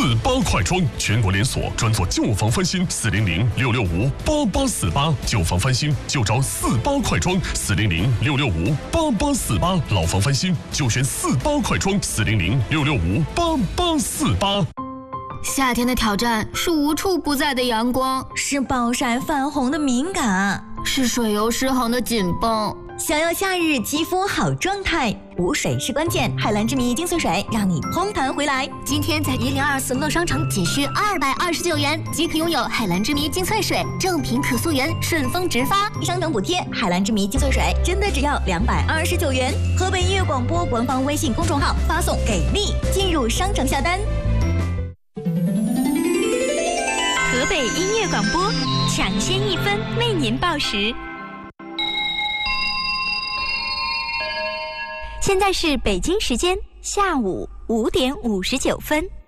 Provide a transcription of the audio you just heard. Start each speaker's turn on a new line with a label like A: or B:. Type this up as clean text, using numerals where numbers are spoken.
A: 48快装，全国连锁，专做旧房翻新，400-665-8848，旧房翻新就找48快装，400-665-8848，老房翻新就选48快装，400-665-8848。
B: 夏天的挑战是无处不在的阳光，
C: 是暴晒泛红的敏感，
B: 是水油失衡的紧绷。
C: 想要夏日肌肤好状态，补水是关键。海蓝之谜精粹水让你嘭弹回来。
B: 今天在1024乐商城仅需229元即可拥有海蓝之谜精粹水，正品可溯源，顺丰直发，
C: 商城补贴。海蓝之谜精粹水真的只要229元。河北音乐广播官方微信公众号发送给力进入商城下单。
D: 河北音乐广播抢先1分为您报时。现在是北京时间下午5点59分。